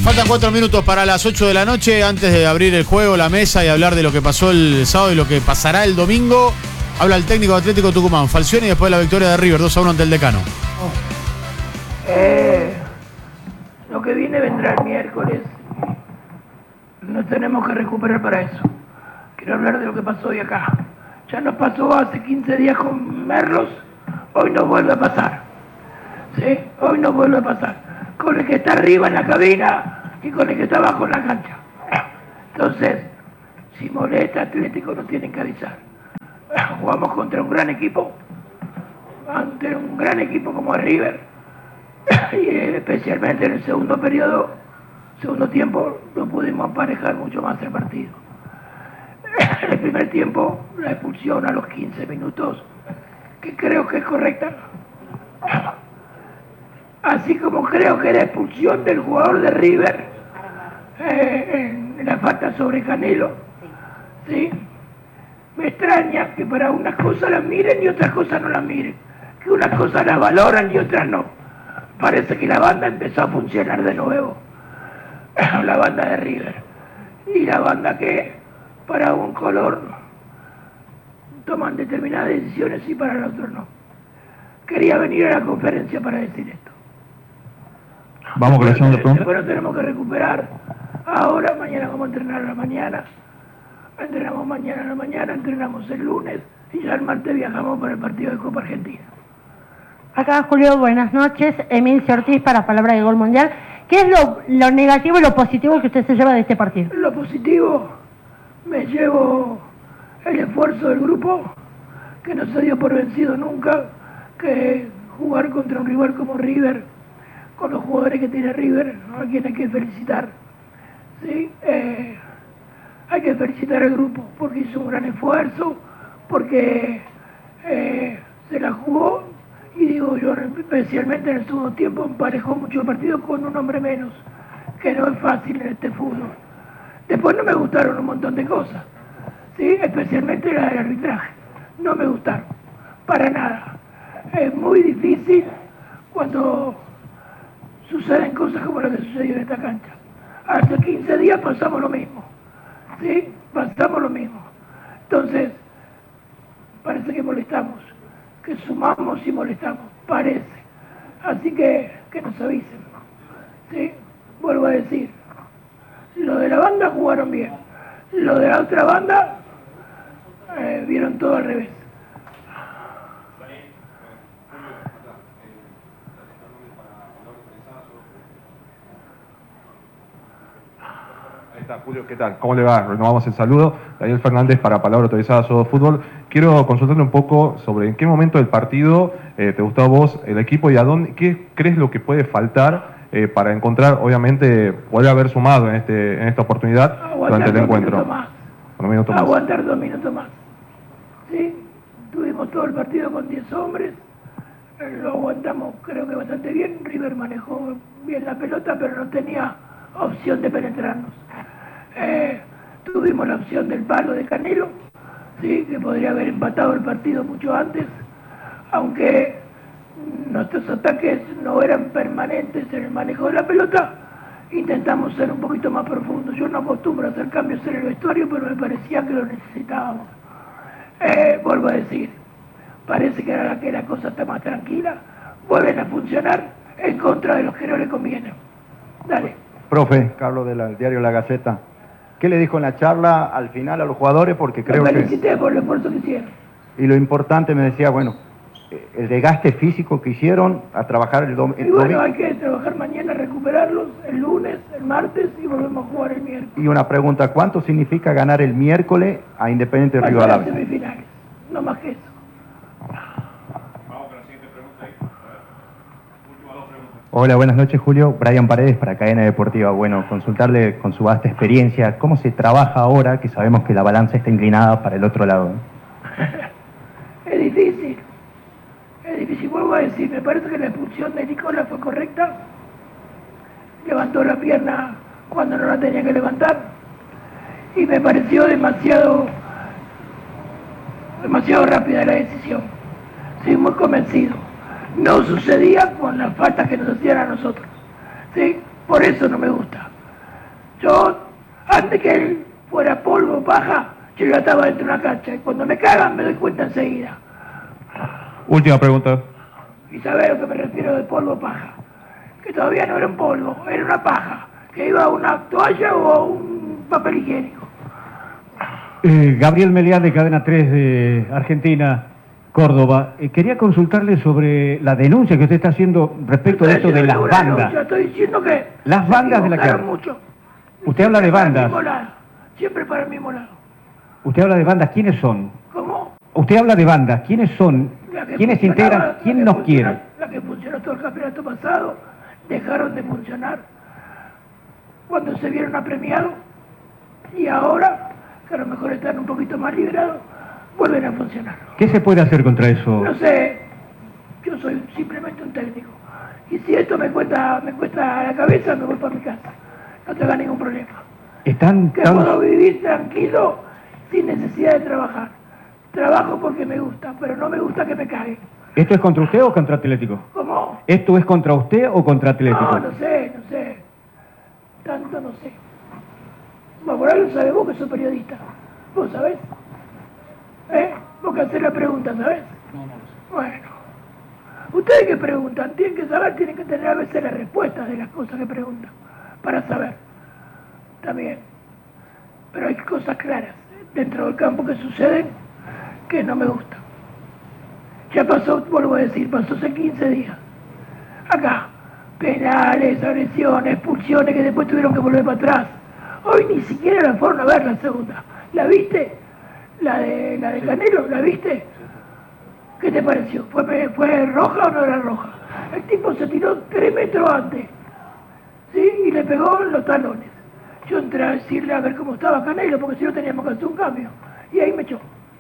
Faltan 4 minutos para las 8 de la noche. Antes de abrir el juego, la mesa y hablar de lo que pasó el sábado y lo que pasará el domingo, habla el técnico de Atlético Tucumán, Falcioni, y después la victoria de River 2-1 ante el Decano. Lo que viene vendrá el miércoles. Nos tenemos que recuperar para eso. Quiero hablar de lo que pasó hoy acá. Ya nos pasó hace 15 días con Merlos. Hoy nos vuelve a pasar. ¿Sí? Hoy nos vuelve a pasar. Con el que está arriba en la cabina y con el que está abajo en la cancha. Entonces, si molesta Atlético nos tienen que avisar. Jugamos contra un gran equipo, ante un gran equipo como es River, y especialmente en el segundo tiempo, no pudimos emparejar mucho más el partido. En el primer tiempo, la expulsión a los 15 minutos, que creo que es correcta, así como creo que la expulsión del jugador de River en la falta sobre Canelo, ¿sí? Me extraña que para unas cosas las miren y otras cosas no las miren, que unas cosas las valoran y otras no. Parece que la banda empezó a funcionar de nuevo, la banda de River, y la banda que para un color toman determinadas decisiones y para el otro no. Quería venir a la conferencia para decir esto. Vamos con la segunda pregunta. Después nos tenemos que recuperar. Ahora, mañana vamos a entrenar a la mañana. Entrenamos mañana a la mañana, entrenamos el lunes y ya el martes viajamos para el partido de Copa Argentina. Acá, Julio, buenas noches. Emilio Ortiz para Palabra de Gol Mundial. ¿Qué es lo negativo y lo positivo que usted se lleva de este partido? Lo positivo, me llevo el esfuerzo del grupo, que no se dio por vencido nunca, que jugar contra un rival como River, con los jugadores que tiene River, a quien hay que felicitar. ¿Sí? Hay que felicitar al grupo porque hizo un gran esfuerzo, porque se la jugó, y digo yo, especialmente en el segundo tiempo, emparejó mucho partido con un hombre menos, que no es fácil en este fútbol. Después no me gustaron un montón de cosas, ¿sí? Especialmente la del arbitraje, no me gustaron, para nada. Es muy difícil cuando suceden cosas como lo que sucedió en esta cancha. Hace 15 días pasamos lo mismo. ¿Sí? Pasamos lo mismo. Entonces, parece que molestamos, que sumamos y molestamos, parece. Así que nos avisen. ¿Sí? Vuelvo a decir, lo de la banda jugaron bien. Lo de la otra banda, vieron todo al revés. Ahí está, Julio, ¿qué tal? ¿Cómo le va? Renovamos el saludo. Daniel Fernández para Palabra Autorizada Sodo Fútbol. Quiero consultarle un poco sobre en qué momento del partido te gustó a vos el equipo y qué crees lo que puede faltar para encontrar, obviamente, poder haber sumado en esta oportunidad durante el encuentro. Aguantar 2 minutos más. ¿Sí? Tuvimos todo el partido con 10 hombres. Lo aguantamos, creo que bastante bien. River manejó bien la pelota, pero no tenía opción de penetrarnos. Tuvimos la opción del palo de Canelo, ¿sí? Que podría haber empatado el partido mucho antes, aunque nuestros ataques no eran permanentes en el manejo de la pelota. Intentamos ser un poquito más profundos. Yo no acostumbro a hacer cambios en el vestuario, pero me parecía que lo necesitábamos. Vuelvo a decir, parece que ahora que la cosa está más tranquila, vuelven a funcionar en contra de los que no le conviene. Dale. Profe, Carlos del diario La Gaceta, ¿qué le dijo en la charla al final a los jugadores? Porque creo que... felicité por el esfuerzo que hicieron. Y lo importante, me decía, bueno, el desgaste físico que hicieron a trabajar el domingo. Y bueno, hay que trabajar mañana, recuperarlos el lunes, el martes y volvemos a jugar el miércoles. Y una pregunta, ¿cuánto significa ganar el miércoles a Independiente de Rivadavia? Semifinales, no más que eso. Hola, buenas noches, Julio. Brian Paredes para Cadena Deportiva. Bueno, consultarle con su vasta experiencia, ¿cómo se trabaja ahora que sabemos que la balanza está inclinada para el otro lado? Es difícil, vuelvo a decir, me parece que la expulsión de Nicola fue correcta. Levantó la pierna cuando no la tenía que levantar y me pareció demasiado rápida la decisión. Estoy muy convencido. No sucedía con las faltas que nos hacían a nosotros, ¿sí? Por eso no me gusta. Yo, antes que él fuera polvo o paja, yo ya estaba dentro de una cancha y cuando me cagan me doy cuenta enseguida. Última pregunta. Y sabés a lo que me refiero de polvo o paja. Que todavía no era un polvo, era una paja. Que iba a una toalla o a un papel higiénico. Gabriel Melián de Cadena 3 de Argentina, Córdoba. Quería consultarle sobre la denuncia que usted está haciendo respecto de esto de las bandas. Yo estoy diciendo que Las bandas de la que habla. mucho. Usted habla de bandas. Siempre para el mismo lado. Usted habla de bandas. ¿Quiénes son? ¿Cómo? Usted habla de bandas. ¿Quiénes son? ¿Quiénes integran? ¿Quién nos quiere? La que funcionó todo el campeonato pasado, dejaron de funcionar cuando se vieron apremiados y ahora, que a lo mejor están un poquito más liberados, vuelven a funcionar. ¿Qué se puede hacer contra eso? No sé, yo soy simplemente un técnico. Y si esto me cuesta la cabeza, me voy para mi casa. No tenga ningún problema. Que puedo vivir tranquilo sin necesidad de trabajar. Trabajo porque me gusta, pero no me gusta que me caguen. ¿Esto es contra usted o contra Atlético? ¿Cómo? ¿Esto es contra usted o contra Atlético? No sé. Tanto no sé. Bueno, por algo sabés vos que sos periodista. ¿Vos sabés? Vos que hacés la pregunta, ¿sabés? No. Bueno. Ustedes que preguntan, tienen que saber, tienen que tener a veces las respuestas de las cosas que preguntan. Para saber. También. Pero hay cosas claras dentro del campo que suceden que no me gustan. Ya pasó, vuelvo a decir, pasó hace 15 días. Acá, penales, agresiones, expulsiones que después tuvieron que volver para atrás. Hoy ni siquiera la fueron a ver la segunda. ¿La viste? La de Canelo, ¿la viste? ¿Qué te pareció? ¿Fue roja o no era roja? El tipo se tiró 3 metros antes, ¿sí? Y le pegó en los talones. Yo entré a decirle a ver cómo estaba Canelo, porque si no teníamos que hacer un cambio. Y ahí me echó.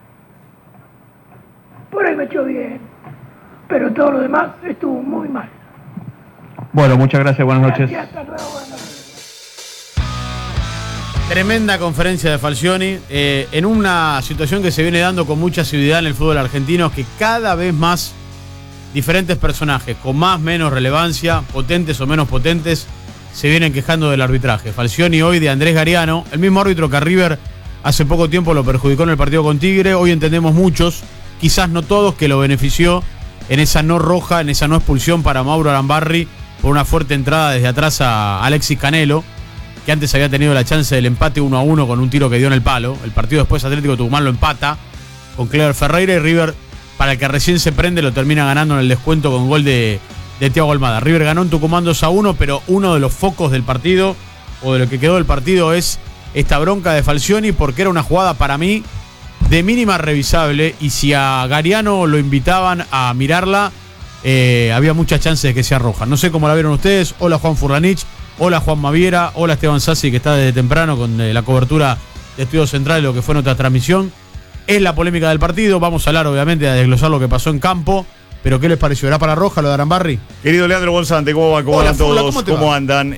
Por ahí me echó bien. Pero todo lo demás estuvo muy mal. Bueno, muchas gracias, buenas noches. Gracias, hasta luego, buenas noches. Tremenda conferencia de Falcioni, en una situación que se viene dando con mucha asiduidad en el fútbol argentino, que cada vez más diferentes personajes, con más o menos relevancia, potentes o menos potentes, se vienen quejando del arbitraje. Falcioni hoy de Andrés Gariano, el mismo árbitro que a River hace poco tiempo lo perjudicó en el partido con Tigre. Hoy entendemos muchos, quizás no todos, que lo benefició en esa no roja, en esa no expulsión para Mauro Arambarri por una fuerte entrada desde atrás a Alexis Canelo, que antes había tenido la chance del empate 1-1 con un tiro que dio en el palo. El partido después Atlético Tucumán lo empata con Clever Ferreira, y River, para el que recién se prende, lo termina ganando en el descuento con gol de Thiago Almada. River ganó en Tucumán 2-1, pero uno de los focos del partido, o de lo que quedó del partido, es esta bronca de Falcioni, porque era una jugada para mí de mínima revisable, y si a Gariano lo invitaban a mirarla, había muchas chances de que sea roja. No sé cómo la vieron ustedes. Hola Juan Furlanich, hola Juan Maviera, hola Esteban Sassi, que está desde temprano con la cobertura de Estudios Centrales, lo que fue nuestra transmisión. Es la polémica del partido, vamos a hablar obviamente a desglosar lo que pasó en campo, pero ¿qué les pareció? ¿Era para roja lo de Arambarri? Querido Leandro Gonzante, ¿cómo van? ¿Cómo hola, andan todos? Furla, ¿Cómo andan?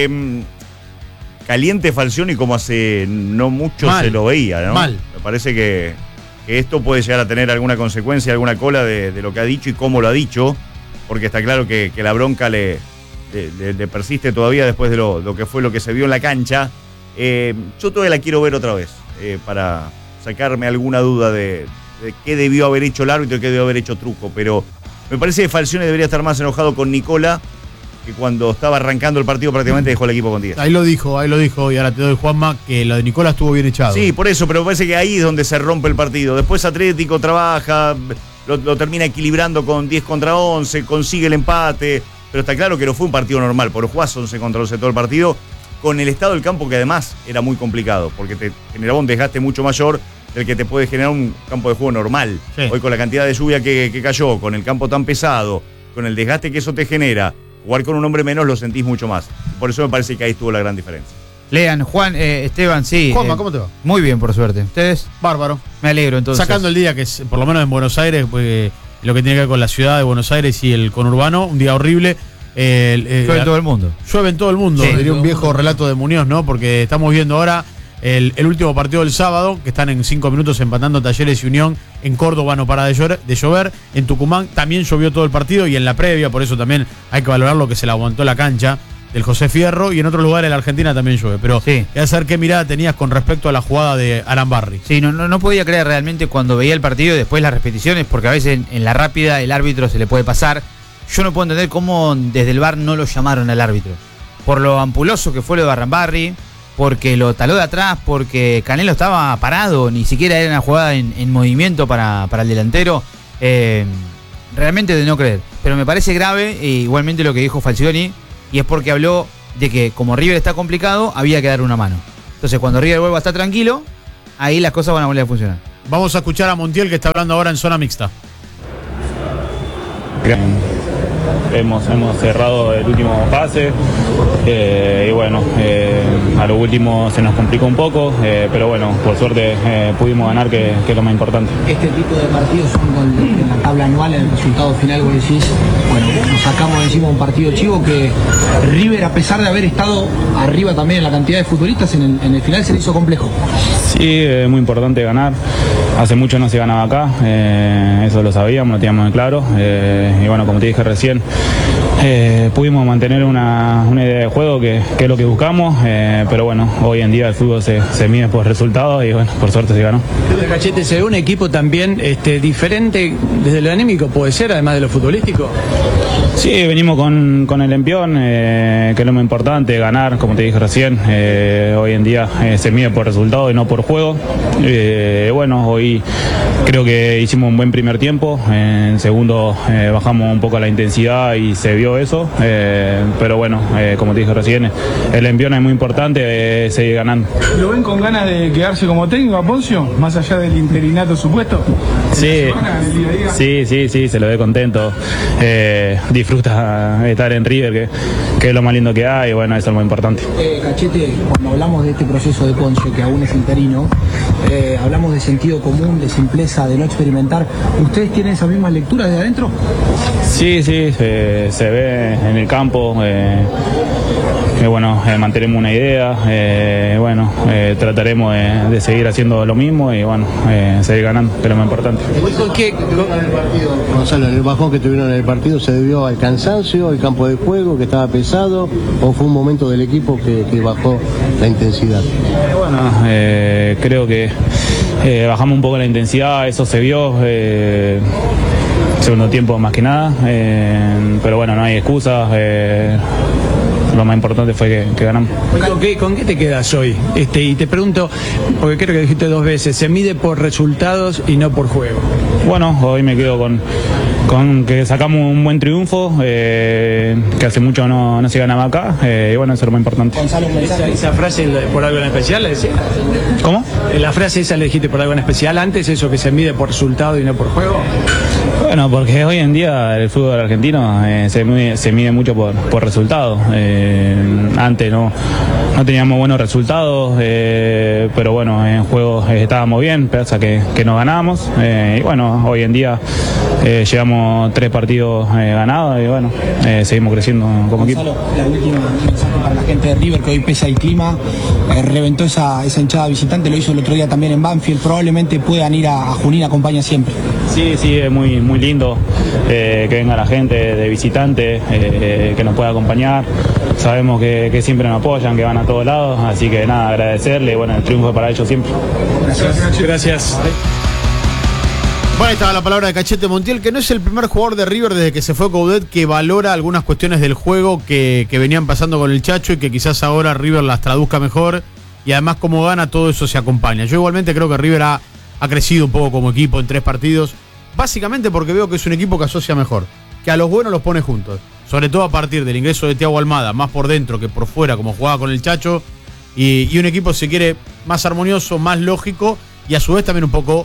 Caliente Falcioni como hace no mucho se lo veía, ¿no? Mal. Me parece que esto puede llegar a tener alguna consecuencia, alguna cola de lo que ha dicho y cómo lo ha dicho, porque está claro que la bronca le persiste todavía después de lo que fue lo que se vio en la cancha. Yo todavía la quiero ver otra vez, para sacarme alguna duda de qué debió haber hecho el árbitro y qué debió haber hecho Truco, pero me parece que Falcioni debería estar más enojado con Nicola, que cuando estaba arrancando el partido prácticamente dejó el equipo con 10. Ahí lo dijo, y ahora te doy, Juanma, que lo de Nicola estuvo bien echado. Sí, por eso, pero me parece que ahí es donde se rompe el partido. Después Atlético trabaja, lo termina equilibrando con 10 contra 11, consigue el empate, pero está claro que no fue un partido normal, porque jugás 11 contra 11 todo el partido, con el estado del campo que además era muy complicado, porque te generaba un desgaste mucho mayor del que te puede generar un campo de juego normal. Sí. Hoy con la cantidad de lluvia que cayó, con el campo tan pesado, con el desgaste que eso te genera, jugar con un hombre menos lo sentís mucho más. Por eso me parece que ahí estuvo la gran diferencia. Lean, Juan, Esteban, sí. Juanma, ¿cómo te va? Muy bien, por suerte. ¿Ustedes? Bárbaro. Me alegro, entonces. Sacando el día, que es, por lo menos en Buenos Aires, pues, lo que tiene que ver con la ciudad de Buenos Aires y el conurbano, un día horrible. Llueve en todo el mundo. Llueve en todo el mundo, sí, diría un viejo relato de Muñoz, ¿no? Porque estamos viendo ahora el último partido del sábado, que están en 5 minutos empatando Talleres y Unión. En Córdoba no para de llover. En Tucumán también llovió todo el partido, y en la previa, por eso también hay que valorar lo que se le aguantó la cancha. del José Fierro, y en otros lugares de la Argentina también llueve. Pero quería saber qué mirada tenías con respecto a la jugada de Arambarri. Sí, no podía creer realmente cuando veía el partido y después las repeticiones, porque a veces en la rápida el árbitro se le puede pasar. Yo no puedo entender cómo desde el VAR no lo llamaron al árbitro. Por lo ampuloso que fue lo de Arambarri, porque lo taló de atrás, porque Canelo estaba parado, ni siquiera era una jugada en movimiento para el delantero. Realmente de no creer. Pero me parece grave, igualmente lo que dijo Falcioni, y es porque habló de que como River está complicado, había que dar una mano. Entonces cuando River vuelva a estar tranquilo, ahí las cosas van a volver a funcionar. Vamos a escuchar a Montiel, que está hablando ahora en zona mixta. Hemos cerrado el último pase y bueno, a lo último se nos complicó un poco, pero bueno, por suerte pudimos ganar, que es lo más importante. Este tipo de partidos son en la tabla anual, en el resultado final, vos decís, bueno, nos sacamos de encima un partido chivo que River, a pesar de haber estado arriba también en la cantidad de futbolistas, en el final se le hizo complejo. Sí, es muy importante ganar. Hace mucho no se ganaba acá, eso lo sabíamos, lo teníamos en claro, y bueno, como te dije recién, pudimos mantener una idea de juego que es lo que buscamos, pero bueno, hoy en día el fútbol se mide por resultados y bueno, por suerte se ganó. Cachete, ¿se ve un equipo también diferente desde lo anímico, puede ser, además de lo futbolístico? Sí, venimos con el Empión, que es lo más importante, ganar, como te dije recién. Hoy en día se mide por resultado y no por juego. Bueno, hoy creo que hicimos un buen primer tiempo. En segundo bajamos un poco la intensidad y se vio eso. Pero bueno, como te dije recién, el Empión es muy importante, seguir ganando. ¿Lo ven con ganas de quedarse como técnico a Poncio, más allá del interinato supuesto? Sí, se lo ve contento. Disfruta estar en River, que es lo más lindo que hay, y bueno, eso es lo más importante. Cachete, cuando hablamos de este proceso de Poncio, que aún es interino, hablamos de sentido común, de simpleza, de no experimentar. ¿Ustedes tienen esa misma lectura de adentro? Sí, se ve en el campo. Bueno, mantenemos una idea, trataremos de seguir haciendo lo mismo y bueno, seguir ganando, que es lo más importante. Gonzalo, el bajón que tuvieron en el partido se debió al cansancio, al campo de juego que estaba pesado, o fue un momento del equipo que bajó la intensidad. Creo que bajamos un poco la intensidad, eso se vio. Segundo tiempo más que nada, pero bueno, no hay excusas. Lo más importante fue que ganamos. ¿Con qué te quedas hoy? Y te pregunto, porque creo que dijiste 2 veces, se mide por resultados y no por juego. Bueno, hoy me quedo con que sacamos un buen triunfo, que hace mucho no se ganaba acá, y bueno, eso es lo más importante. Gonzalo, ¿esa frase por algo en especial la decías? ¿Cómo? ¿La frase esa la dijiste por algo en especial antes, eso que se mide por resultado y no por juego? Bueno, porque hoy en día el fútbol argentino se mide mucho por resultados. Antes no teníamos buenos resultados, pero bueno, en juegos estábamos bien, pese a que no ganábamos. Y bueno, hoy en día llevamos 3 partidos ganados y bueno, seguimos creciendo como equipo. La última mensaje para la gente de River, que hoy pesa el clima, reventó esa hinchada visitante, lo hizo el otro día también en Banfield, probablemente puedan ir a Junín, acompaña siempre. Sí, es muy lindo que venga la gente de visitante, que nos pueda acompañar. Sabemos que siempre nos apoyan, que van a todos lados, así que nada, agradecerle, bueno, el triunfo es para ellos siempre. Gracias. Bueno, ahí estaba la palabra de Cachete Montiel, que no es el primer jugador de River desde que se fue Coudet que valora algunas cuestiones del juego que venían pasando con el Chacho y que quizás ahora River las traduzca mejor, y además como gana todo eso se acompaña. Yo igualmente creo que River ha crecido un poco como equipo en 3 partidos, básicamente porque veo que es un equipo que asocia mejor, que a los buenos los pone juntos, sobre todo a partir del ingreso de Thiago Almada, más por dentro que por fuera, como jugaba con el Chacho, y un equipo, si quiere, más armonioso, más lógico, y a su vez también un poco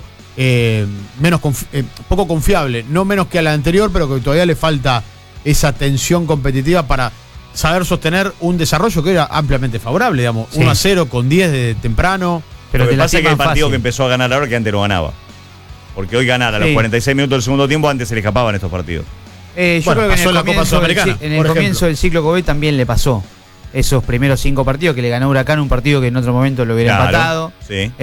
poco confiable, no menos que a la anterior, pero que todavía le falta esa tensión competitiva para saber sostener un desarrollo que era ampliamente favorable, digamos, 1-0 con 10 de temprano. Pero lo que pasa es que el partido que empezó a ganar ahora, que antes no ganaba. Porque hoy ganar a los 46 minutos del segundo tiempo, antes se le escapaban estos partidos. Yo creo que en la Copa Sudamericana, en el comienzo del ciclo Coudet también le pasó esos primeros 5 partidos que le ganó Huracán, un partido que en otro momento lo hubiera empatado. Sí.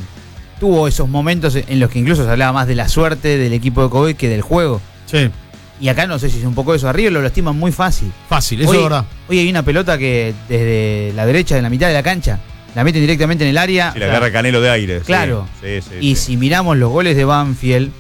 Tuvo esos momentos en los que incluso se hablaba más de la suerte del equipo de Coudet que del juego. Sí. Y acá no sé si es un poco eso. A River lo lastiman muy fácil. Fácil, eso Hoy- es verdad. Hoy hay una pelota que desde la derecha, de la mitad de la cancha, la meten directamente en el área. Si la agarra Canelo de aire. Claro. Sí, sí, Y sí. si miramos los goles de Banfield,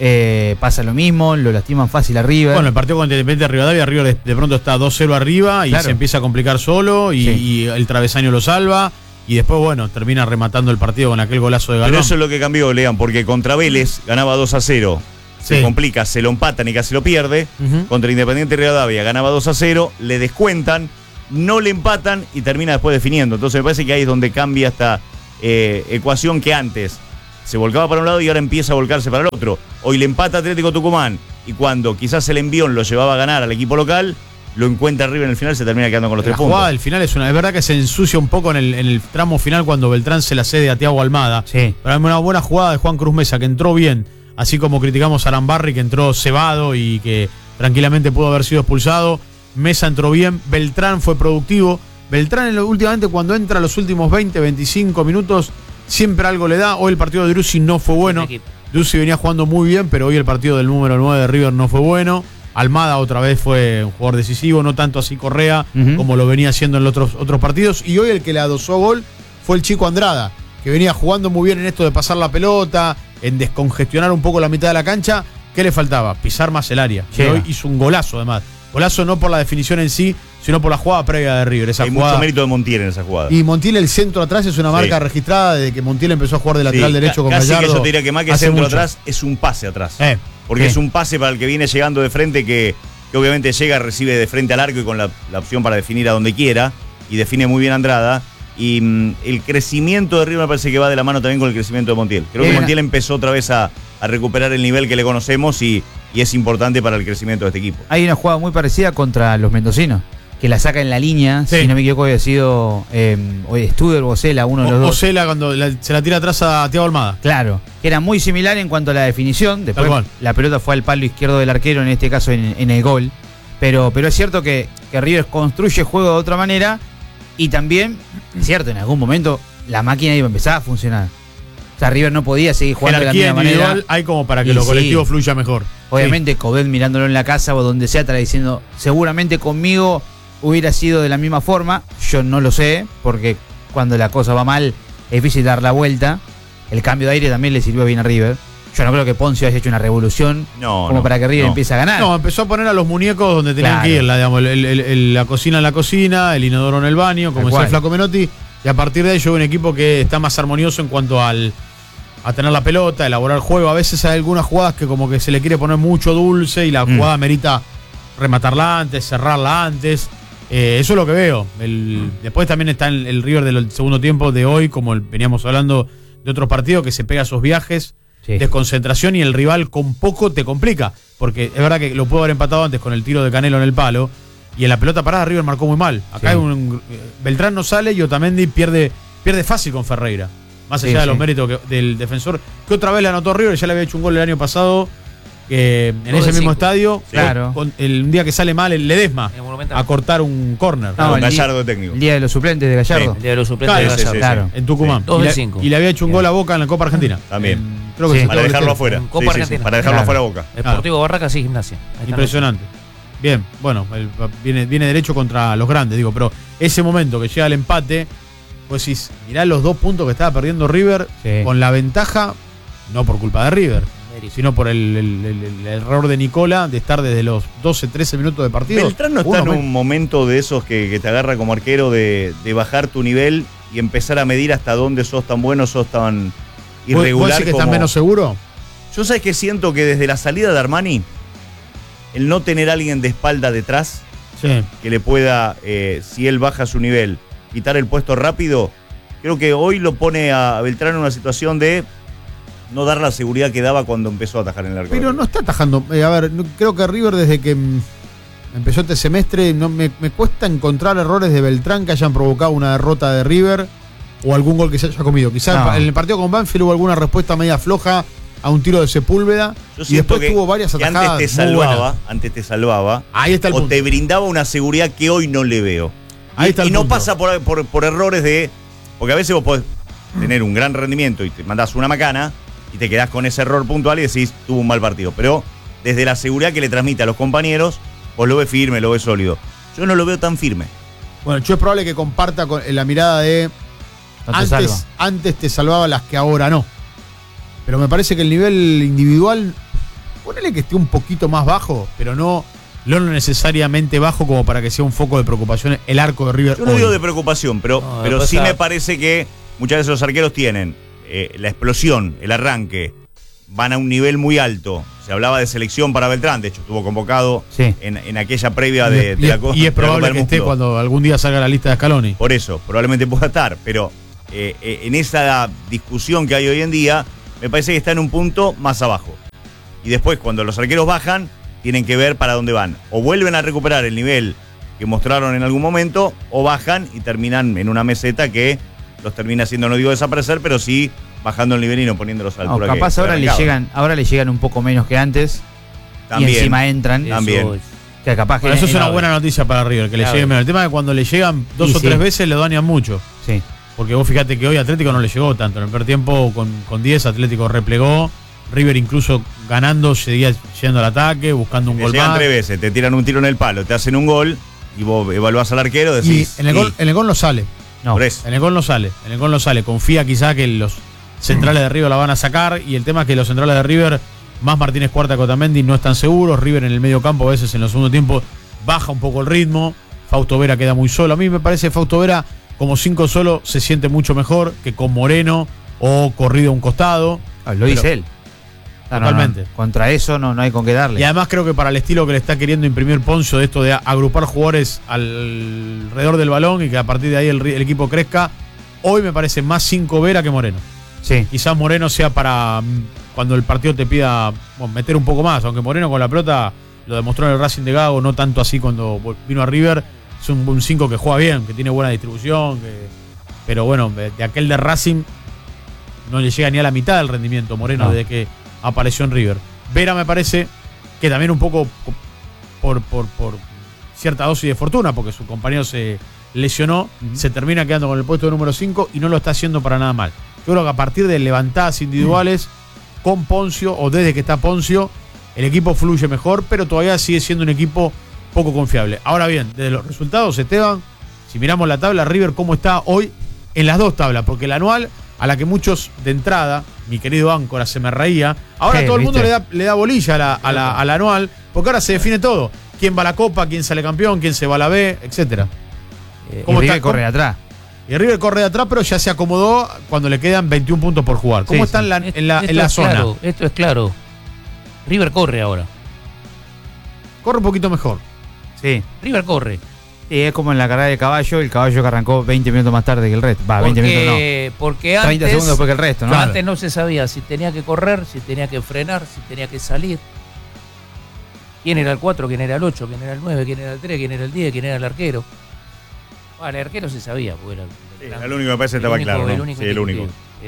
pasa lo mismo, lo lastiman fácil a River. Bueno, el partido contra Independiente de Rivadavia, River de pronto está 2-0 arriba y Claro. se empieza a complicar solo y el travesaño lo salva. Y después, bueno, termina rematando el partido con aquel golazo de Galván. Pero eso es lo que cambió, Lean, porque contra Vélez ganaba 2-0. Se Sí. complica, se lo empatan y casi lo pierde. Ujú. Contra Independiente Rivadavia ganaba 2-0, le descuentan, no le empatan y termina después definiendo. Entonces me parece que ahí es donde cambia esta ecuación que antes se volcaba para un lado y ahora empieza a volcarse para el otro. Hoy le empata Atlético Tucumán y cuando quizás el envión lo llevaba a ganar al equipo local, lo encuentra River en el final, se termina quedando con los La 3 puntos. jugada del final es verdad que se ensucia un poco en el tramo final cuando Beltrán se la cede a Thiago Almada. Sí. Pero hay una buena jugada de Juan Cruz Mesa que entró bien, así como criticamos a Arambarri que entró cebado y que tranquilamente pudo haber sido expulsado. Mesa entró bien, Beltrán fue productivo. Beltrán últimamente cuando entra los últimos 20, 25 minutos siempre algo le da. Hoy el partido de Drussi no fue bueno. Drussi venía jugando muy bien, pero hoy el partido del número 9 de River no fue bueno. Almada otra vez fue un jugador decisivo, no tanto así Correa como lo venía haciendo en los otros partidos. Y hoy el que le adosó gol fue el chico Andrada, que venía jugando muy bien en esto de pasar la pelota, en descongestionar un poco la mitad de la cancha. ¿Qué le faltaba? Pisar más el área. Y hoy hizo un golazo además. Golazo no por la definición en sí, sino por la jugada previa de River. Esa Hay jugada. mucho mérito de Montiel en esa jugada. Y Montiel, el centro atrás, es una marca Sí. registrada desde que Montiel empezó a jugar de lateral Sí, derecho con casi Gallardo. que yo te diría que más que hace centro mucho. atrás es un pase atrás. Porque sí. es un pase para el que viene llegando de frente que obviamente llega, recibe de frente al arco y con la opción para definir a donde quiera. Y define muy bien Andrada. Y el crecimiento de River me parece que va de la mano también con el crecimiento de Montiel. Creo que Montiel empezó otra vez a recuperar el nivel que le conocemos y es importante para el crecimiento de este equipo. Hay una jugada muy parecida contra los mendocinos, que la saca en la línea, si no me equivoco, había sido hoy Studer o Ocela, uno de los dos. Ocela cuando se la tira atrás a Thiago Almada. Claro, que era muy similar en cuanto a la definición. Después Tal cual. la pelota fue al palo izquierdo del arquero, en este caso en el gol. Pero es cierto que River construye juego de otra manera y también, es cierto, en algún momento la máquina iba a empezar a funcionar. O sea, River no podía seguir jugando de la Jerarquía misma individual manera. hay como para que Y lo sí. colectivo fluya mejor. Obviamente, Codet mirándolo en la casa o donde sea, estará diciendo, seguramente conmigo hubiera sido de la misma forma. Yo no lo sé, porque cuando la cosa va mal es difícil dar la vuelta. El cambio de aire también le sirvió bien a River. Yo no creo que Poncio haya hecho una revolución como para que River empiece a ganar. No, empezó a poner a los muñecos donde tenían Claro. que ir, digamos, la cocina en la cocina, el inodoro en el baño, como Tal decía cual. el Flaco Menotti, y a partir de ahí yo veo un equipo que está más armonioso en cuanto a tener la pelota, elaborar juego. A veces hay algunas jugadas que como que se le quiere poner mucho dulce y la jugada merita rematarla antes, cerrarla antes. Eso es lo que veo. Después también está el River del segundo tiempo de hoy, como veníamos hablando de otros partidos, que se pega esos viajes, desconcentración y el rival con poco te complica. Porque es verdad que lo pudo haber empatado antes con el tiro de Canelo en el palo. Y en la pelota parada River marcó muy mal. Acá hay Beltrán no sale y Otamendi pierde fácil con Ferreira. Más allá de los méritos del defensor, que otra vez le anotó River, ya le había hecho un gol el año pasado en ese mismo estadio. Claro. Un día que sale mal el Ledesma a cortar un córner. No, Gallardo de técnico. El día de los suplentes de Gallardo. Sí, el día de los suplentes de Gallardo. Claro, en Tucumán. Y le había hecho un gol a Boca en la Copa Argentina. También. Creo que para dejarlo afuera. Copa Argentina. Para dejarlo afuera a Boca. Deportivo Barracas y Gimnasia. Ahí está. Impresionante. Bien, bueno, viene derecho contra los grandes, digo, pero ese momento que llega el empate, pues sí, mirá los 2 puntos que estaba perdiendo River con la ventaja, no por culpa de River, sino por el error de Nicola de estar desde los 12, 13 minutos de partido. Beltrán no está en un momento de esos que te agarra como arquero de bajar tu nivel y empezar a medir hasta dónde sos tan bueno, sos tan irregular. ¿Vos decís que estás menos seguro? Yo sabes que siento que desde la salida de Armani, el no tener a alguien de espalda detrás que le pueda, si él baja su nivel, quitar el puesto rápido, creo que hoy lo pone a Beltrán en una situación de no dar la seguridad que daba cuando empezó a atajar en el arco. Pero no está atajando. A ver, creo que River desde que empezó este semestre no me cuesta encontrar errores de Beltrán que hayan provocado una derrota de River o algún gol que se haya comido. Quizás en el partido con Banfield hubo alguna respuesta media floja a un tiro de Sepúlveda y después tuvo varias atajadas. Antes te salvaba. Ahí está el o punto. te brindaba una seguridad que hoy no le veo. Ahí está el no punto. pasa por errores de. Porque a veces vos podés tener un gran rendimiento y te mandás una macana y te quedás con ese error puntual y decís, tuvo un mal partido. Pero desde la seguridad que le transmite a los compañeros, vos lo ves firme, lo ves sólido. Yo no lo veo tan firme. Bueno, yo es probable que comparta con la mirada de antes te salvaba las que ahora no. Pero me parece que el nivel individual, ponele que esté un poquito más bajo, pero no necesariamente bajo como para que sea un foco de preocupación el arco de River. Yo no hoy. digo de preocupación, pero sí me parece que muchas veces los arqueros tienen la explosión, el arranque, van a un nivel muy alto. Se hablaba de selección para Beltrán, de hecho estuvo convocado en aquella previa de la Copa. Y es probable que esté cuando algún día salga la lista de Scaloni. Por eso, probablemente pueda estar, pero en esa discusión que hay hoy en día, me parece que está en un punto más abajo. Y después, cuando los arqueros bajan, tienen que ver para dónde van. O vuelven a recuperar el nivel que mostraron en algún momento, o bajan y terminan en una meseta que los termina haciendo, no digo desaparecer, pero sí bajando el nivel y no poniéndolos a la altura. Capaz ahora le llegan un poco menos que antes. También, y encima entran. También. Que capaz que eso es una buena noticia para River, que le lleguen menos. El tema es que cuando le llegan dos o tres veces le dañan mucho. Sí. Porque vos fíjate que hoy Atlético no le llegó tanto. En el primer tiempo con 10 Atlético replegó. River incluso ganando seguía yendo al ataque, buscando un gol llegan más. 3 veces, te tiran un tiro en el palo, te hacen un gol y vos evaluás al arquero, decís... Y en el gol no sale. No. En el gol no sale. Confía quizá que los centrales de River la van a sacar, y el tema es que los centrales de River, más Martínez Cuarta que Otamendi, no están seguros. River en el medio campo a veces en los segundos tiempos baja un poco el ritmo. Fausto Vera queda muy solo. A mí me parece que Fausto Vera como 5 solo se siente mucho mejor que con Moreno o corrido a un costado. Lo dice él. Totalmente. No. Contra eso no hay con qué darle. Y además creo que para el estilo que le está queriendo imprimir Poncio, de esto de agrupar jugadores alrededor del balón y que a partir de ahí el equipo crezca, hoy me parece más 5 Vera que Moreno. Sí. Quizás Moreno sea para cuando el partido te pida meter un poco más, aunque Moreno con la pelota lo demostró en el Racing de Gago, no tanto así cuando vino a River. Es un 5 que juega bien, que tiene buena distribución, pero bueno, de aquel de Racing no le llega ni a la mitad del rendimiento Moreno desde que apareció en River. Vera me parece que también un poco por cierta dosis de fortuna, porque su compañero se lesionó, se termina quedando con el puesto de número 5 y no lo está haciendo para nada mal. Yo creo que a partir de levantadas individuales con Poncio, o desde que está Poncio, el equipo fluye mejor, pero todavía sigue siendo un equipo poco confiable. Ahora bien, desde los resultados, Esteban, si miramos la tabla, River cómo está hoy en las dos tablas, porque la anual, a la que muchos de entrada, mi querido áncora, se me reía, ahora todo el mundo le da bolilla a la anual, porque ahora se define todo. ¿Quién va a la Copa? ¿Quién sale campeón? ¿Quién se va a la B? Etcétera. Y River corre de atrás. Y River corre de atrás, pero ya se acomodó cuando le quedan 21 puntos por jugar. ¿Cómo está en la zona? Claro, esto es claro. River corre ahora. Corre un poquito mejor. Sí. River corre. Sí, es como en la carrera de caballo, el caballo que arrancó 20 minutos más tarde que el resto. 20 minutos no. Porque antes, 30 segundos después que el resto, ¿no? Claro. Antes no se sabía si tenía que correr, si tenía que frenar, si tenía que salir. ¿Quién era el 4? ¿Quién era el 8? ¿Quién era el 9? ¿Quién era el 3? ¿Quién era el 10? ¿Quién era el arquero? Bueno, el arquero se sabía, porque era el único que me parece que estaba claro, ¿no? El único.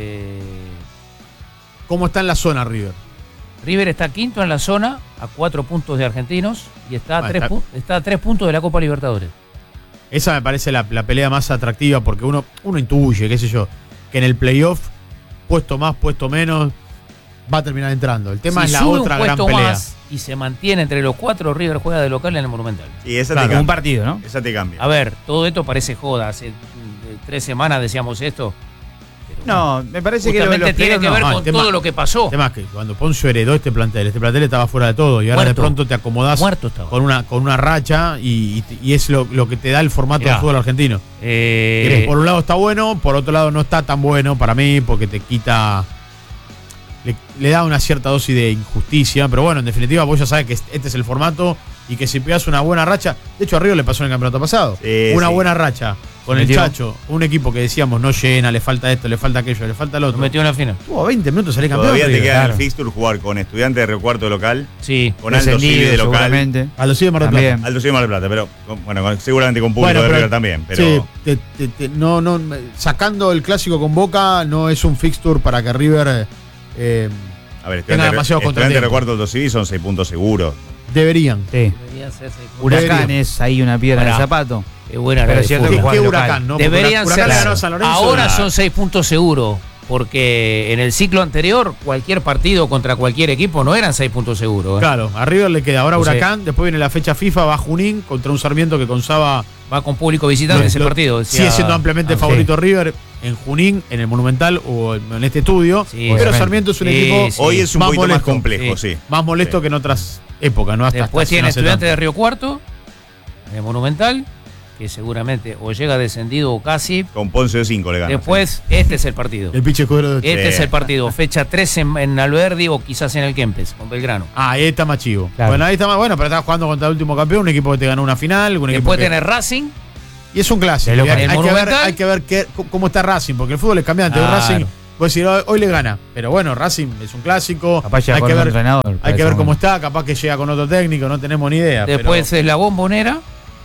¿Cómo está en la zona River? River está quinto en la zona, a 4 puntos de Argentinos, y está a 3 puntos de la Copa Libertadores. Esa me parece la pelea más atractiva, porque uno intuye, qué sé yo, que en el playoff, puesto más, puesto menos, va a terminar entrando. El tema es la otra gran pelea. Más y se mantiene entre los 4, River juega de local en el Monumental. Y esa te cambia. Un partido, ¿no? Esa te cambia. A ver, todo esto parece joda. Hace 3 semanas decíamos esto. No, me parece que tiene que ver con todo lo que pasó. El tema es que cuando Poncio heredó este plantel estaba fuera de todo, y ahora de pronto te acomodás con una racha y es lo que te da el formato del fútbol argentino. Que por un lado está bueno, por otro lado no está tan bueno para mí, porque te quita, le da una cierta dosis de injusticia, pero bueno, en definitiva vos ya sabes que este es el formato, y que si pegas una buena racha, de hecho a River le pasó en el campeonato pasado, una buena racha con el Chacho, un equipo que decíamos no llena, le falta esto, le falta aquello, le falta lo otro. Metió en la final. Tuvo 20 minutos salir campeón. Todavía te queda en el fixture jugar con Estudiantes de Río Cuarto de local, con Aldo Civi de local, Aldo Civi de Mar del Plata. Aldo Civi de Mar del Plata, pero bueno, seguramente con público de River también. Pero sí, no, sacando el clásico con Boca, no es un fixture para que River a ver, tenga demasiado contratiempo. Estudiantes de Río Cuarto del Aldo Civi son 6 puntos seguros. Deberían. Sí. Deberían ser 6 puntos. Huracanes, ahí una piedra en el zapato. Qué buena. Pero es cierto que ¿Qué Huracán? ¿No? Deberían ser. Ganó San Lorenzo, ahora son 6 puntos seguros. Porque en el ciclo anterior, cualquier partido contra cualquier equipo no eran 6 puntos seguros. Claro, a River le queda ahora O sea, Huracán, después viene la fecha FIFA, va Junín contra un Sarmiento que con Saba va con público visitante ese partido. Decía, sigue siendo ampliamente favorito River en Junín, en el Monumental o en este estudio. Pero Sarmiento es un equipo hoy es un más poquito molesto, más complejo, sí. Más molesto que en otras épocas, ¿no? Después tiene no hace Estudiantes tanto. de Río Cuarto, en el Monumental, que seguramente o llega descendido o casi. Con Ponce de 5 le gana. Después, este es el partido. El pinche escudero de Este es el partido. Fecha 3 en Alberdi o quizás en el Kempes, con Belgrano. Ah, ahí está más chivo. Claro. Bueno, ahí está más bueno, pero estás jugando contra el último campeón, un equipo que te ganó una final. Un equipo Después que... tiene Racing. Y es un clásico. El Hay Monumental. que ver cómo está Racing, porque el fútbol es cambiante. Claro. Racing, puedes decir, hoy le gana. Pero bueno, Racing es un clásico. Capaz llega Hay con que un ver, entrenador, hay parece que ver cómo bueno. está. Capaz que llega con otro técnico, no tenemos ni idea. Después pero... es la Bombonera.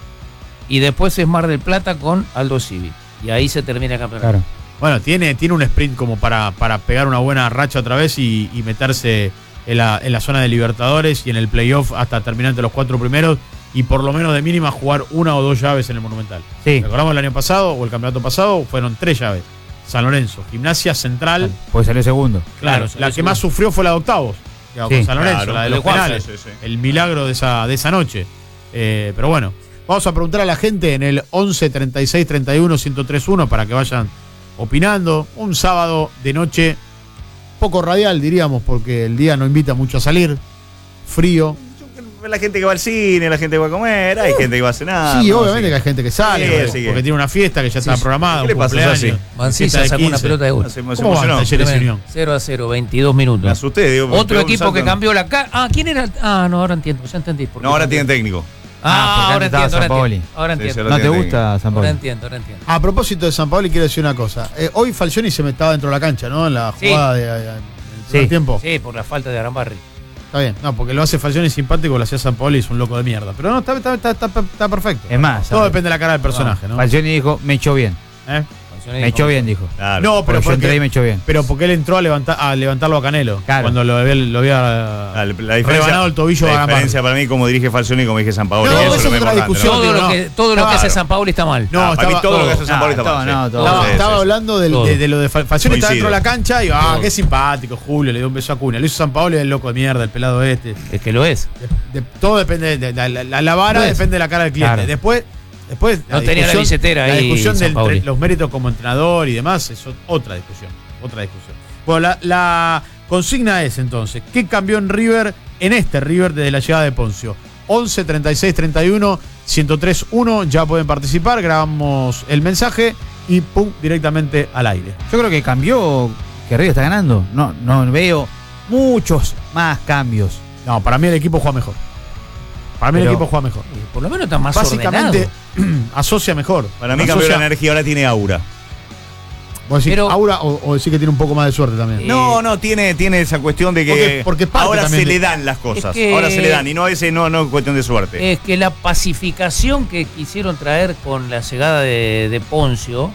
Y después es Mar del Plata con Aldo Civi. Y ahí se termina el campeonato. Claro. Bueno, tiene un sprint como para pegar una buena racha otra vez y meterse en la zona de Libertadores y en el playoff hasta terminar entre los 4 primeros y por lo menos de mínima jugar 1 o 2 llaves en el Monumental. Sí. Recordamos el año pasado o el campeonato pasado fueron 3 llaves. San Lorenzo, Gimnasia, Central. Puede salir segundo. Claro, la que más sufrió fue la de octavos. Digamos, Sí. con San Lorenzo, Claro, la de de los cuartos, penales. sí, sí. El milagro de esa noche. Pero bueno, vamos a preguntar a la gente en el 11 36 31 1031 para que vayan opinando. Un sábado de noche poco radial, diríamos, porque el día no invita mucho a salir. Frío. La gente que va al cine, la gente que va a comer, hay gente que va a cenar. Sí, ¿no? obviamente Sí. que hay gente que sale, Sí, porque, sí, porque tiene una fiesta que ya está programada. ¿Qué le un pasa, cumpleaños, Sassi? Mancilla fiesta de sacó una 15. pelota de gol. Se ¿Cómo van emocionó. Talleres y Unión? 0-0, 22 minutos. Me asusté, digo. Otro pegó un equipo salto, que ¿no? cambió la cara. Ah, ¿quién era? Ah, no, ahora entiendo, ya entendí. por qué No, ahora cambió. tiene técnico. Ah, ahora estaba entiendo, ahora Sampaoli. entiendo. Ahora Sí, entiendo. se ¿No te tiene gusta San Ahora Paulo? entiendo, ahora entiendo. A propósito de San Pablo, quiero decir una cosa. Hoy Falcioni se metaba dentro de la cancha, ¿no? En la Sí. jugada del primer tiempo. Sí, por la falta de Arambarri. Está bien. No, porque lo hace Falcioni simpático, lo hacía San Pablo y es un loco de mierda. Pero no, está perfecto. Es más, Todo depende de la cara del personaje, ¿no? Falcioni dijo, me echó bien. ¿Eh? Me echó bien, dijo. Claro. No, pero Porque yo entré y me echó bien. Pero porque él entró a levantarlo a Canelo. Claro. Cuando lo había La diferencia, rebanado el tobillo la a Gamarra. diferencia para mí, como dirige Falcioni y como dije San Paolo. No, eso eso lo es otra importante, discusión. ¿no? Todo, digo, lo, no. que, todo lo que Claro. hace San Paolo está mal. No, para mí estaba- todo lo que hace no, San Paolo está mal. no, sí. todo. Estaba, Sí, estaba sí, sí. hablando Todo. de lo de Falcioni, estaba dentro de la cancha y Todo. qué simpático, Julio, le dio un beso a Cunha. Lo hizo San Paolo y el loco de mierda, el pelado este. Es que lo es. Todo depende de la vara, Lo es. depende de la cara del cliente. Claro. Después No tenía la billetera la ahí, discusión de San Paoli. los méritos como entrenador y demás es otra discusión. Bueno, la consigna es entonces, ¿qué cambió en River, en este River desde la llegada de Poncio? 11 36 31 103 1, ya pueden participar, grabamos el mensaje y pum, directamente al aire. Yo creo que cambió, que River está ganando. No veo muchos más cambios. No, para mí el equipo juega mejor. Para mí el Pero- equipo juega mejor. Por lo menos está más Básicamente ordenado. asocia mejor. Para mí cambió la energía, ahora tiene aura. ¿Vos decís Pero- aura o decís que tiene un poco más de suerte también? No, tiene esa cuestión de que Porque parte ahora también se de- le dan las cosas. Es que- Ahora se le dan y no es cuestión de suerte. Es que la pacificación que quisieron traer con la llegada de Poncio,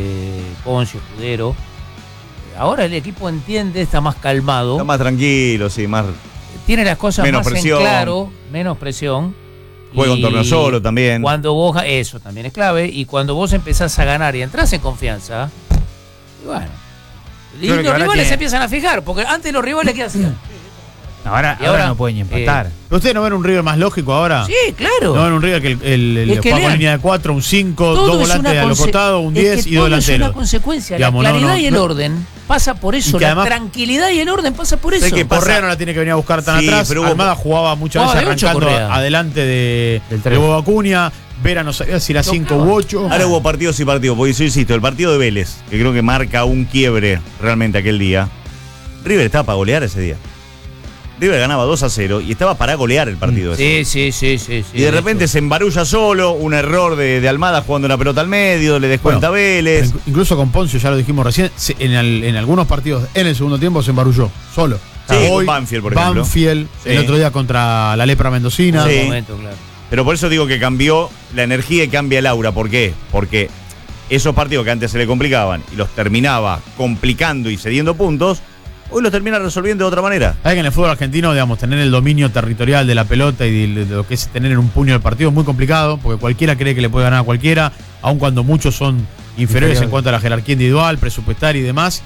Escudero, ahora el equipo entiende, está más calmado, Está más tranquilo, sí, más tiene las cosas menos más presión. en claro, menos presión. juega un Y torneo solo también. Cuando vos, eso también es clave, y cuando vos empezás a ganar y entras en confianza, y bueno, y Yo creo los que ahora rivales tiene- se empiezan a fijar, porque antes los rivales ¿qué hacían? Ahora, Y ahora, no pueden ni empatar. ¿Pero ustedes no ven un River más lógico ahora? Sí, claro. No ven un River que el Es que juega con lean. línea de 4, un 5, Todo dos es volantes una a los conse- costados, un es 10 que y dos todo es delanteros. una consecuencia. Digamos, la no, claridad no, y el no. orden pasa por eso. Y que La además- tranquilidad y el orden pasa por eso. ¿Sabes qué pasa? Correa no la tiene que venir a buscar tan Sí, atrás. pero hubo- Almada jugaba muchas Jugaba veces de ocho, arrancando Correa. adelante de tres. Bobo Acuña. Vera no sabía si era 5 u 8. Ahora hubo partidos y partidos, porque yo insisto, el partido de Vélez, que creo que marca un quiebre realmente aquel día, River estaba para golear ese día. River ganaba 2-0 y estaba para golear el partido ese. Sí. Y de repente se embarulla solo, un error de Almada jugando una pelota al medio, le descuenta a Vélez. Incluso con Poncio, ya lo dijimos recién, en algunos partidos en el segundo tiempo se embarulló, solo. Sí, con Banfield, por ejemplo. Banfield, Sí. el otro día contra la Lepra Mendocina. Sí. Momento, claro. Pero por eso digo que cambió la energía y cambia el aura. ¿Por qué? Porque esos partidos que antes se le complicaban y los terminaba complicando y cediendo puntos, hoy los termina resolviendo de otra manera. Hay que en el fútbol argentino, digamos, tener el dominio territorial de la pelota y de lo que es tener en un puño el partido es muy complicado, porque cualquiera cree que le puede ganar a cualquiera, aun cuando muchos son inferiores en cuanto a la jerarquía individual, presupuestaria y demás.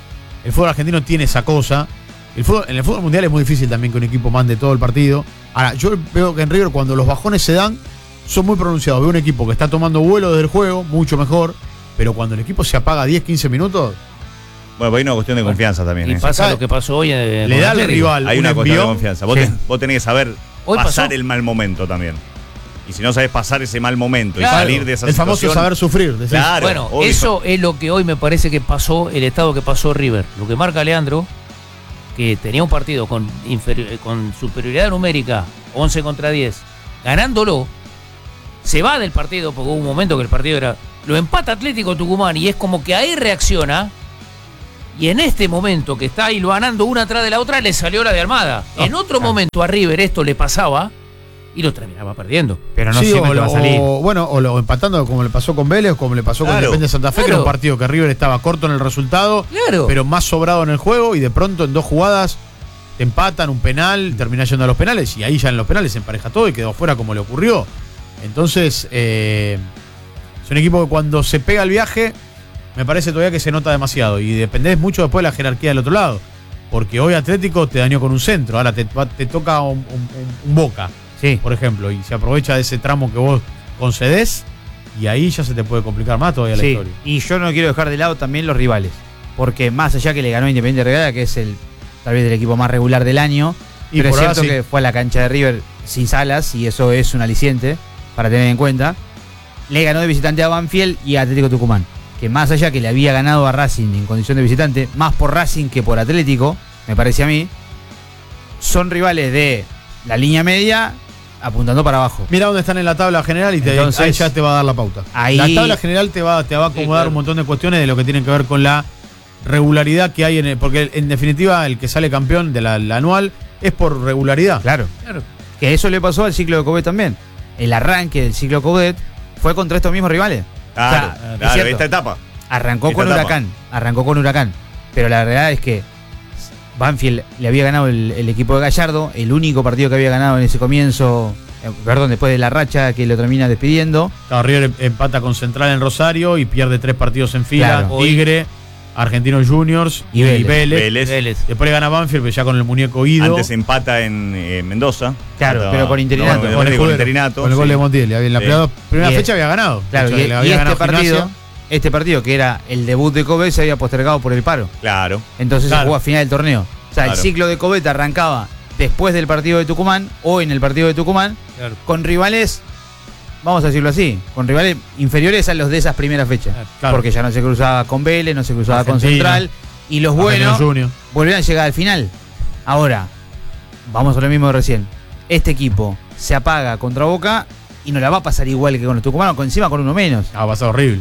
El fútbol argentino tiene esa cosa. En el fútbol mundial es muy difícil también que un equipo mande todo el partido. Ahora, yo veo que en River cuando los bajones se dan, son muy pronunciados. Veo un equipo que está tomando vuelo desde el juego, mucho mejor, pero cuando el equipo se apaga 10, 15 minutos... Bueno, pues hay una cuestión de confianza también. Y pasa lo que pasó hoy. Le da al rival. Hay una cuestión de confianza. Vos, Sí. vos tenés que saber Hoy pasar pasó. el mal momento también. Y si no sabes pasar ese mal momento Claro. y salir de esa El famoso situación... saber sufrir. decís. Claro, Bueno, obvio. eso es lo que hoy me parece que pasó, el estado que pasó River. Lo que marca Leandro, que tenía un partido con superioridad numérica, 11 contra 10, ganándolo, se va del partido porque hubo un momento que el partido era... Lo empata Atlético Tucumán y es como que ahí reacciona. Y en este momento que está ahí lo ganando una atrás de la otra, le salió la de Almada. En otro momento a River esto le pasaba y lo terminaba perdiendo. Pero no Sí, siempre o, te va a salir. o lo empatando como le pasó con Vélez, como le pasó con Claro. Independiente Santa Fe, que era un partido que River estaba corto en el resultado, Claro. pero más sobrado en el juego, y de pronto en 2 jugadas te empatan un penal, termina yendo a los penales, y ahí ya en los penales se empareja todo y quedó fuera como le ocurrió. Entonces, es un equipo que cuando se pega el viaje, me parece todavía que se nota demasiado, y dependés mucho después de la jerarquía del otro lado. Porque hoy Atlético te dañó con un centro, ahora te toca un Boca, Sí. por ejemplo, y se aprovecha de ese tramo que vos concedés, y ahí ya se te puede complicar más todavía la Sí, historia. y yo no quiero dejar de lado también los rivales, porque más allá que le ganó Independiente Rivadavia, que es tal vez el equipo más regular del año, Y pero es por ahora cierto sí. que fue a la cancha de River sin Salas, y eso es un aliciente para tener en cuenta. Le ganó de visitante a Banfield y a Atlético Tucumán, que más allá que le había ganado a Racing en condición de visitante, más por Racing que por Atlético, me parece a mí, son rivales de la línea media apuntando para abajo. Mira dónde están en la tabla general y Entonces, ahí ya te va a dar la pauta. ahí- La tabla general te va a acomodar claro. un montón de cuestiones de lo que tienen que ver con la regularidad que hay porque en definitiva el que sale campeón de la anual es por regularidad. Claro. Claro. Que eso le pasó al ciclo de Coudet también. El arranque del ciclo Coudet fue contra estos mismos rivales. Claro, O sea, es claro, cierto. esta etapa. Arrancó Esta con etapa. Huracán. Pero la verdad es que Banfield le había ganado el equipo de Gallardo, el único partido que había ganado en ese comienzo, después de la racha que lo termina despidiendo. River empata con Central en Rosario y pierde 3 partidos en fila. Claro. Tigre, Argentinos Juniors Y y Vélez. Vélez. Después le gana Banfield, pero ya con el muñeco ido. Antes empata en Mendoza. Claro, Empata- pero con interinato. No, con el con Escudero, interinato. con el gol sí. de Montiel. En la Sí. primera Y- fecha había ganado. Claro, De hecho, y le había ganado Gimnasia. este partido, que era el debut de Coudet, se había postergado por el paro. Claro. Entonces se Claro. jugó a final del torneo. O sea, Claro. el ciclo de Coudet arrancaba después del partido de Tucumán o en el partido de Tucumán, Claro. con rivales, vamos a decirlo así, con rivales inferiores a los de esas primeras fechas. Claro. Porque ya no se cruzaba con Vélez, no se cruzaba con Argentina. Central, y los Argentinos buenos Juniors. volvieron a llegar al final. Ahora, vamos a lo mismo de recién. Este equipo se apaga contra Boca y no la va a pasar igual que con los tucumanos, encima con uno menos. Ha pasado horrible.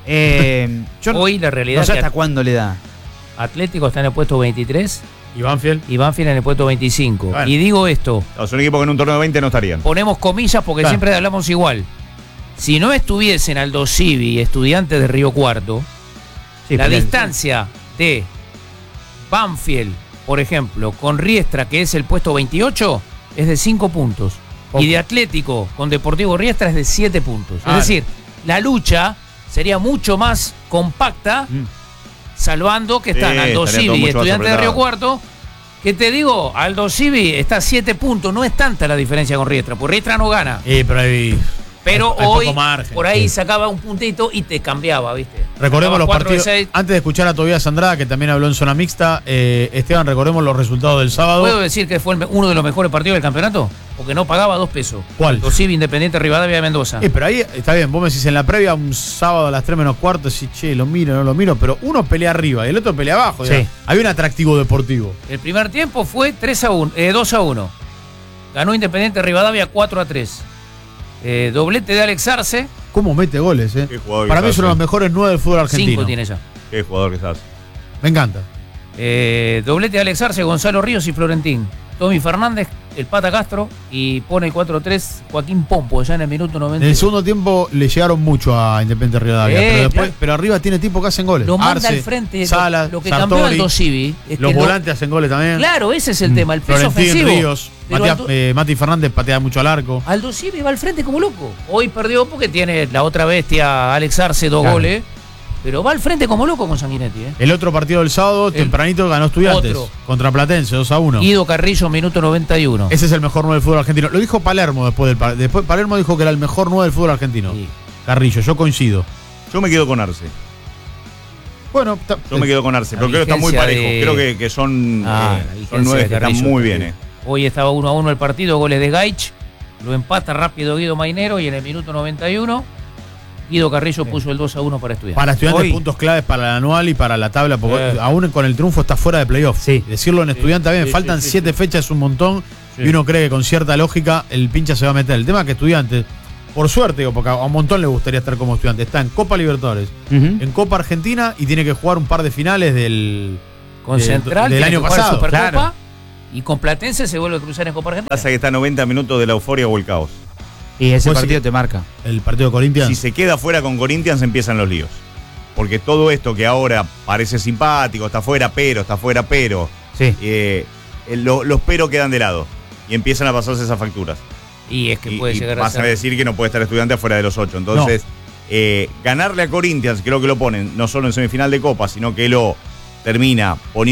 Yo Hoy la realidad no sé es que hasta cuándo le da. Atlético está en el puesto 23 ¿Y Banfield? y Banfield en el puesto 25. Bueno. Y digo esto, No, es un equipo que en un torneo de 20 no estarían. ponemos comillas porque Claro. siempre hablamos igual. Si no estuviesen Aldo Civi y Estudiantes de Río Cuarto, Sí, la pero- distancia de Banfield, por ejemplo, con Riestra, que es el puesto 28, es de 5 puntos. Poco. Y de Atlético con Deportivo Riestra es de 7 puntos. Claro. Es decir, la lucha sería mucho más compacta, salvando que están Sí, Aldo estaría todo Civi y mucho más Estudiantes de Río apretado. Cuarto. Que te digo, Aldo Civi está a 7 puntos, no es tanta la diferencia con Riestra, porque Riestra no gana. Pero hay Pero hay hoy, poco margen. por ahí Sí. sacaba un puntito y te cambiaba, ¿viste? Recordemos Sacaba los 4 de partidos. 6. Antes de escuchar a Tobías Andrada, que también habló en zona mixta, Esteban, recordemos los resultados del sábado. ¿Puedo decir que fue uno de los mejores partidos del campeonato? Porque no pagaba 2 pesos. ¿Cuál? Aldo Civi, Independiente Rivadavia de Mendoza. Pero ahí está bien, vos me decís en la previa, un sábado a las 3 menos cuarto, decís, che, lo miro, no lo miro, pero uno pelea arriba y el otro pelea abajo. Sí. digamos. Había un atractivo deportivo. El primer tiempo fue 2-1. Ganó Independiente Rivadavia 4-3. Doblete de Alex Arce. ¿Cómo mete goles, Qué jugador Para que mí es son los Arce. mejores 9 del fútbol argentino. 5 tiene ya. Qué jugador que estás. Me encanta. Doblete de Alex Arce, Gonzalo Ríos y Florentín. Tommy Fernández, el Pata Castro y pone el 4-3 Joaquín Pompo ya en el minuto 90. En el segundo tiempo le llegaron mucho a Independiente Rivadavia, pero después, claro. pero arriba tiene tipo que hacen goles. Lo manda Arce, al frente. Salas, lo que cambió Sartori, Aldo Civi es los que volantes hacen goles también. Claro, ese es el tema, el peso Florentín, ofensivo. Ríos, Pero Mati Fernández patea mucho al arco. Aldo Civi va al frente como loco. Hoy perdió porque tiene la otra bestia, Alex Arce, 2 Claro. goles. Pero va al frente como loco con Sanguinetti, ¿eh? El otro partido del sábado, tempranito, ganó Estudiantes. Otro. Contra Platense, 2-1. Guido Carrillo, minuto 91. Ese es el mejor 9 del fútbol argentino. Lo dijo Palermo después Palermo dijo que era el mejor 9 del fútbol argentino. Sí. Carrillo, yo coincido. Yo me quedo con Arce. Bueno, yo me quedo con Arce, pero creo que está muy parejo. Creo que son, son 9 que están muy bien. Hoy estaba 1-1 el partido, goles de Gaich. Lo empata rápido Guido Mainero y en el minuto 91 Guido Carrillo puso el 2-1 para Estudiantes. Para Estudiantes, puntos claves para el anual y para la tabla, porque aún con el triunfo está fuera de playoff. Sí. Decirlo en Estudiantes también, faltan 7 fechas, es un montón, y uno cree que con cierta lógica el pincha se va a meter. El tema es que Estudiantes, por suerte, porque a un montón le gustaría estar como Estudiantes, está en Copa Libertadores, en Copa Argentina y tiene que jugar un par de finales del Central, del año pasado. Supercopa, claro. Y con Platense se vuelve a cruzar en Copa Argentina. Pasa que está a 90 minutos de la euforia o el caos. Y ese partido te marca. El partido de Corinthians. Si se queda fuera con Corinthians empiezan los líos. Porque todo esto que ahora parece simpático, está fuera, pero. Sí. Los pero quedan de lado. Y empiezan a pasarse esas facturas. Y es que puede llegar a vas ser. a decir que no puede estar Estudiantes fuera de los 8. Entonces, ganarle a Corinthians, creo que lo ponen no solo en semifinal de Copa, sino que lo termina poniendo